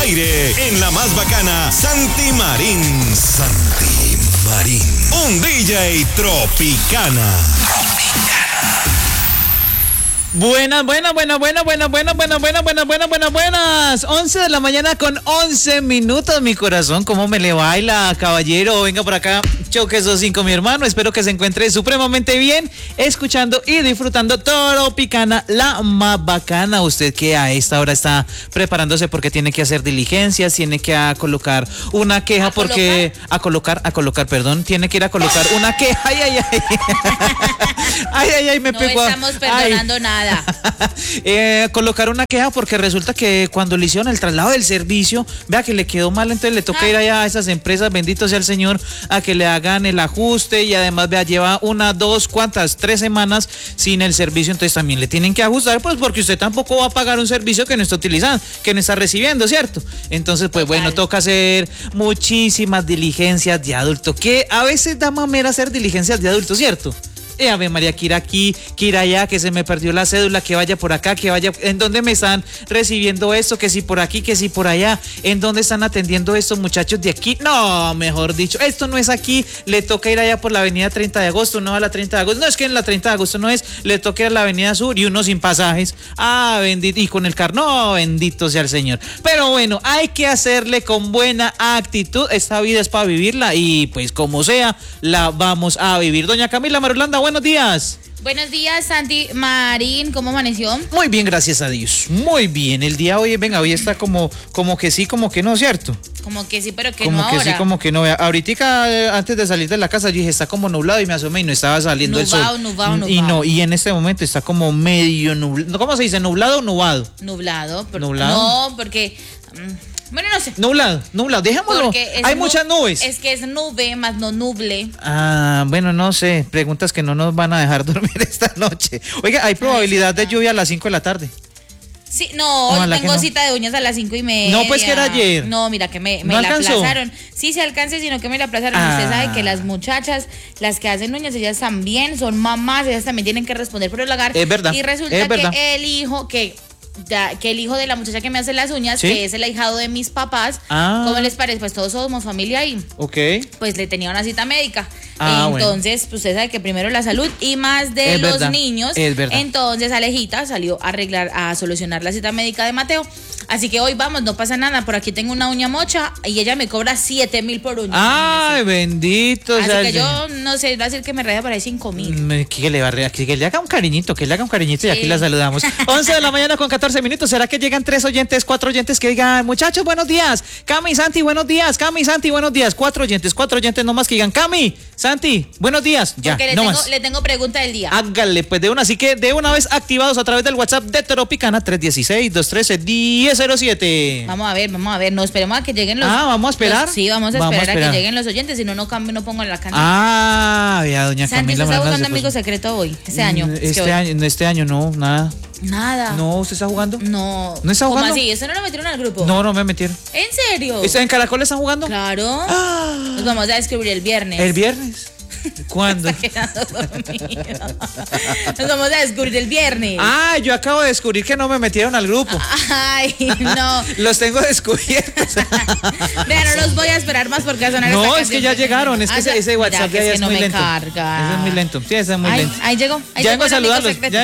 aire en la más bacana, Santi Marín. Santi Marín. Un DJ Tropicana. Buenas. 11 de la mañana con 11 minutos, mi corazón. ¿Cómo me le baila, caballero? Venga por acá, choque esos 5, mi hermano. Espero que se encuentre supremamente bien, escuchando y disfrutando Tropicana, la más bacana. Usted que a esta hora está preparándose porque tiene que hacer diligencias, tiene que colocar una queja porque... tiene que ir a colocar una queja. Ay, me pegó. No estamos perdonando nada. Colocar una queja porque resulta que cuando le hicieron el traslado del servicio, vea que le quedó mal, entonces le toca ir allá a esas empresas, bendito sea el Señor, a que le hagan el ajuste y además vea, lleva 1, 2, ¿cuántas? 3 semanas sin el servicio, entonces también le tienen que ajustar, pues porque usted tampoco va a pagar un servicio que no está utilizando, que no está recibiendo, ¿cierto? Entonces, pues bueno, toca hacer muchísimas diligencias de adulto, que a veces da mamera hacer diligencias de adulto, ¿cierto? Ave María, que ir aquí, que ir allá, que se me perdió la cédula, que vaya por acá, que vaya, ¿en dónde me están recibiendo esto? Que si por aquí, que si por allá, ¿en dónde están atendiendo estos muchachos de aquí? No, mejor dicho, esto no es aquí, le toca ir allá por la avenida 30 de agosto, no a la 30 de agosto, no, es que en la 30 de agosto no es, le toca ir a la avenida sur y uno sin pasajes, bendito, y con el carro, no, bendito sea el Señor. Pero bueno, hay que hacerle con buena actitud, esta vida es para vivirla y pues como sea, la vamos a vivir. Doña Camila Marulanda, buenos días. Buenos días, Santi Marín, ¿cómo amaneció? Muy bien, gracias a Dios. Muy bien. El día hoy, venga, hoy está como que sí, como que no, ¿cierto? Como que sí, pero que como no que ahora. Sí, como que no. Ahorita, antes de salir de la casa, yo dije, está como nublado y me asomé y no estaba saliendo el sol. Nublado. Y en este momento está como medio nublado. ¿Cómo se dice? ¿Nublado o nubado? Nublado. ¿Nublado? No, porque... Bueno, no sé. Nublado, dejémoslo. Hay muchas nubes. Es que es nube, más no nuble. Bueno, no sé. Preguntas que no nos van a dejar dormir esta noche. Oiga, hay probabilidad de lluvia a las 5 de la tarde. Sí, no, tengo cita de uñas a las 5:30. No, pues que era ayer. No, mira, que me ¿No la alcanzó? aplazaron. Sí, se alcanza, sino que me la aplazaron. Usted sabe que las muchachas, las que hacen uñas, ellas también son mamás, ellas también tienen que responder por el hogar. Es verdad. Y resulta que el hijo el hijo de la muchacha que me hace las uñas, ¿sí? que es el ahijado de mis papás, ¿cómo les parece? Pues todos somos familia y pues le tenía una cita médica. Entonces, pues usted sabe que primero la salud y más de los niños. Es verdad. Entonces Alejita salió a solucionar la cita médica de Mateo. Así que hoy vamos, no pasa nada. Por aquí tengo una uña mocha y ella me cobra 7,000 por uña. Ay, bendito. Así que yo no sé, va a ser que me raya para 5,000. Que le haga un cariñito, y aquí la saludamos. 11 de la mañana con 14 minutos. ¿Será que llegan 3 oyentes, 4 oyentes que digan, muchachos, buenos días? Cami, Santi, buenos días. Cami, Santi, buenos días. 4 oyentes nomás que digan, Cami, Santi, buenos días. Ya, porque le tengo pregunta del día. Hágale, pues de una. Así que de una vez activados a través del WhatsApp de Tropicana 316-213-1007. Vamos a ver. No esperemos a que lleguen los... ¿vamos a esperar? Sí, vamos a esperar a que lleguen los oyentes. Si no, no pongo en la cancha. Ya, doña Santi, Camila. ¿usted está jugando amigo secreto hoy? Este año. Este año no, nada. Nada. No, ¿usted está jugando? No. ¿No está jugando? ¿Cómo así? ¿Eso no lo metieron al grupo? No me metieron. ¿En serio? ¿En Caracol están jugando? Claro. Nos vamos a descubrir el viernes. ¿El viernes? ¿Cuándo? Está quedando dormido. Nos vamos a descubrir el viernes. Yo acabo de descubrir que no me metieron al grupo. Ay, no. Los tengo descubiertos. Vean, no los voy a esperar más porque sonar esta No, es que ya llegaron. Es que ese WhatsApp mira, ya es no muy me lento. carga. Eso es muy lento. Sí, eso es muy lento. Ahí llegó. Ya vengo a saludarlos.